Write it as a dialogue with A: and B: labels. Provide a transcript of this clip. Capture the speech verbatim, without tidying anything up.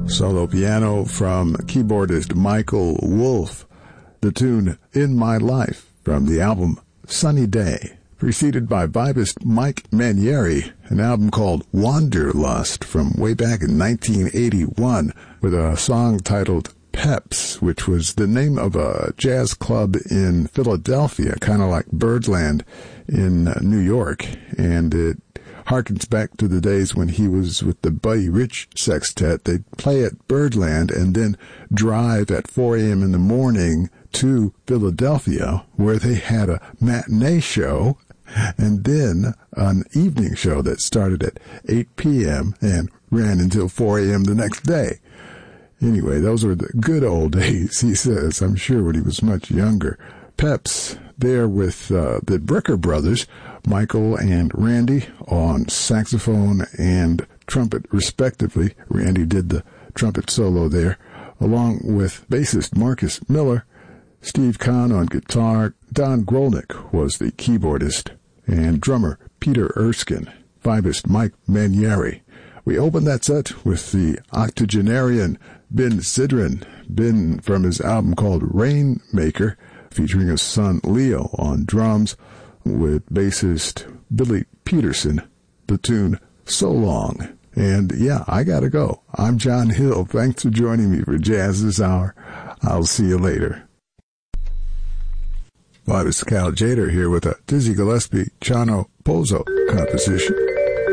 A: Solo piano from keyboardist Michael Wolff. The tune In My Life from the album Sunny Day, preceded by vibist Mike Manieri, an album called Wanderlust from way back in nineteen eighty-one, with a song titled Peps, which was the name of a jazz club in Philadelphia, kind of like Birdland in New York, and it harkens back to the days when he was with the Buddy Rich Sextet. They'd play at Birdland and then drive at four a.m. in the morning to Philadelphia, where they had a matinee show and then an evening show that started at eight p.m. and ran until four a.m. the next day. Anyway, those were the good old days, he says, I'm sure, when he was much younger. Peps there with uh, the Bricker Brothers, Michael and Randy, on saxophone and trumpet, respectively. Randy did the trumpet solo there, along with bassist Marcus Miller, Steve Kahn on guitar. Don Grolnick was the keyboardist, and drummer Peter Erskine, vibist Mike Manieri. We opened that set with the octogenarian Ben Sidran, Ben from his album called Rainmaker, featuring his son Leo on drums, with bassist Billy Peterson, the tune So Long. And yeah, I gotta go. I'm John Hill. Thanks for joining me for Jazz This Hour. I'll see you later. Well, it's Cal Jader here with a Dizzy Gillespie Chano Pozo composition.